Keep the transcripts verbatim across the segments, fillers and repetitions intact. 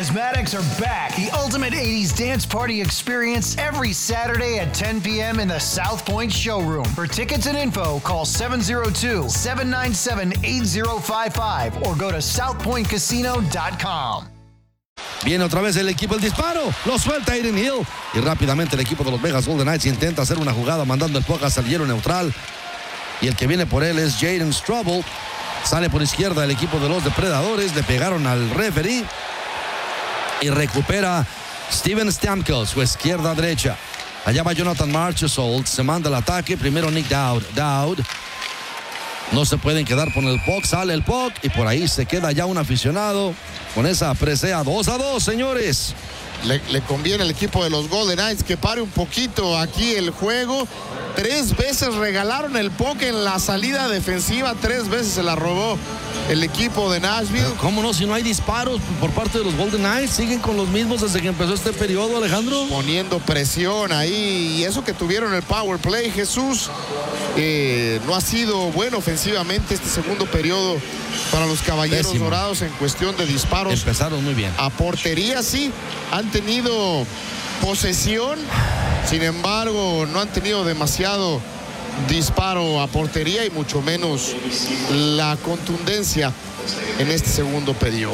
Charismatics are back. The ultimate eighties dance party experience every Saturday at ten p.m. in the South Point showroom. For tickets and info, call seven oh two, seven nine seven, eight oh five five or go to south point casino dot com. Viene otra vez el equipo, el disparo, lo suelta Aiden Hill y rápidamente el equipo de los Vegas Golden Knights intenta hacer una jugada mandando el puck hacia el hielo neutral y el que viene por él es Jaden Struble. Sale por izquierda el equipo de los depredadores, le pegaron al referee y recupera Steven Stamkos, su izquierda derecha. Allá va Jonathan Marchessault, se manda el ataque, primero Nick Dowd. Dowd, no se pueden quedar con el puck, sale el puck y por ahí se queda ya un aficionado con esa presea. Dos a dos, señores. Le, le conviene al equipo de los Golden Knights que pare un poquito aquí el juego. Tres veces regalaron el puck en la salida defensiva, tres veces se la robó el equipo de Nashville. Pero ¿cómo no? Si no hay disparos por parte de los Golden Knights, siguen con los mismos desde que empezó este periodo, Alejandro. Poniendo presión ahí, y eso que tuvieron el power play, Jesús, eh, no ha sido bueno ofensivamente este segundo periodo para los Caballeros Pésimo. Dorados en cuestión de disparos. Empezaron muy bien. A portería sí, han tenido posesión, sin embargo no han tenido demasiado disparo a portería y mucho menos la contundencia en este segundo periodo.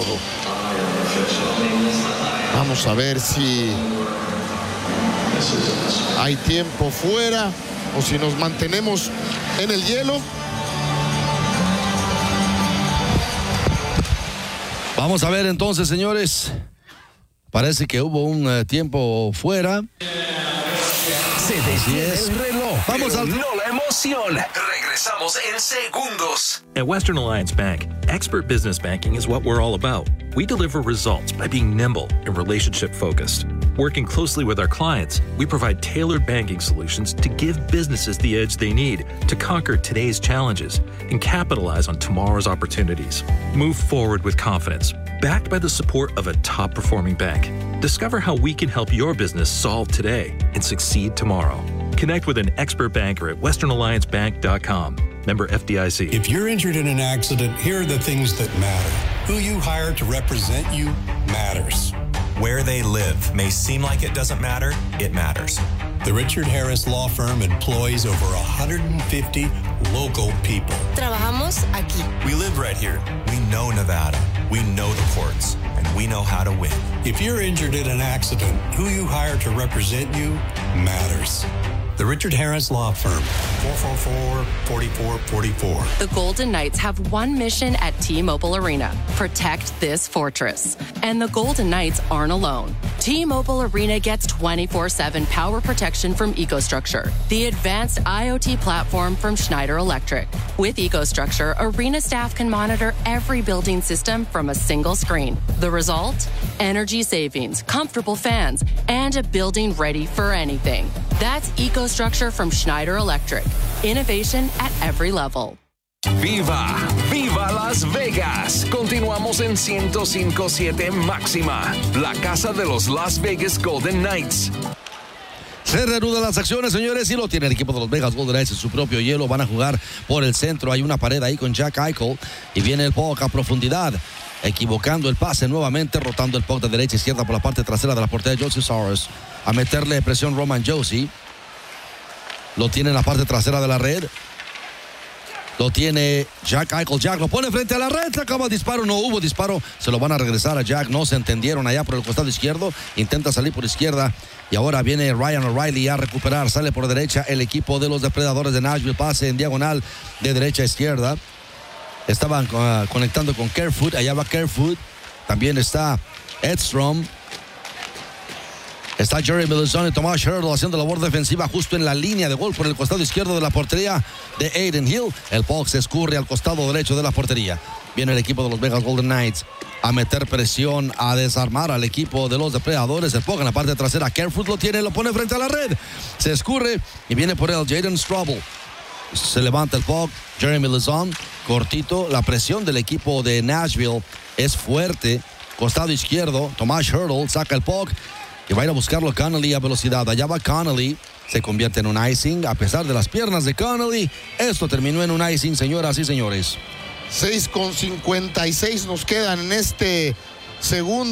Vamos a ver si hay tiempo fuera o si nos mantenemos en el hielo. Vamos a ver entonces, señores. Parece que hubo un uh, tiempo fuera. Se detiene es. el reloj. Vamos pero al- no la emoción. Regresamos en segundos. At Western Alliance Bank, expert business banking is what we're all about. We deliver results by being nimble and relationship-focused. Working closely with our clients, we provide tailored banking solutions to give businesses the edge they need to conquer today's challenges and capitalize on tomorrow's opportunities. Move forward with confidence, backed by the support of a top-performing bank. Discover how we can help your business solve today and succeed tomorrow. Connect with an expert banker at western alliance bank dot com. Member F D I C. If you're injured in an accident, here are the things that matter. Who you hire to represent you matters. Where they live may seem like it doesn't matter, it matters. The Richard Harris Law Firm employs over one hundred fifty local people. Trabajamos aquí. We live right here. We know Nevada. We know the courts. And we know how to win. If you're injured in an accident, who you hire to represent you matters. The Richard Harris Law Firm, four four four, four four four four. The Golden Knights have one mission at T-Mobile Arena: protect this fortress. And the Golden Knights aren't alone. T-Mobile Arena gets twenty-four seven power protection from EcoStruxure, the advanced IoT platform from Schneider Electric. With EcoStruxure, Arena staff can monitor every building system from a single screen. The result? Energy savings, comfortable fans, and a building ready for anything. That's EcoStruxure from Schneider Electric. Innovation at every level. ¡Viva! ¡Viva Las Vegas! Continuamos en ciento cinco punto siete Máxima, la casa de los Las Vegas Golden Knights. Se reanudan las acciones, señores, y lo tiene el equipo de los Vegas Golden Knights en su propio hielo. Van a jugar por el centro. Hay una pared ahí con Jack Eichel y viene el puck a profundidad. Equivocando el pase nuevamente, rotando el puck de derecha a izquierda por la parte trasera de la portería de Josie Saros. A meterle presión Roman Josi. Lo tiene en la parte trasera de la red. Lo tiene Jack Eichel. Jack lo pone frente a la red. Se acaba el disparo. No hubo disparo. Se lo van a regresar a Jack. No se entendieron allá por el costado izquierdo. Intenta salir por izquierda. Y ahora viene Ryan O'Reilly a recuperar. Sale por derecha el equipo de los depredadores de Nashville. Pase en diagonal de derecha a izquierda. Estaban uh, conectando con Kerfoot. Allá va Kerfoot. También está Edstrom. Está Jeremy Lauzon y Tomas Hertl haciendo labor defensiva justo en la línea de gol por el costado izquierdo de la portería de Aiden Hill. El puck se escurre al costado derecho de la portería. Viene el equipo de los Vegas Golden Knights a meter presión, a desarmar al equipo de los depredadores. El puck en la parte trasera. Kerfoot lo tiene, lo pone frente a la red. Se escurre y viene por él Jaden Struble. Se levanta el puck. Jeremy Lauzon, cortito. La presión del equipo de Nashville es fuerte. Costado izquierdo. Tomas Hertl saca el puck y va a ir a buscarlo Connolly a velocidad. Allá va Connolly. Se convierte en un icing. A pesar de las piernas de Connolly, esto terminó en un icing, señoras y señores. seis con cincuenta y seis nos quedan en este segundo.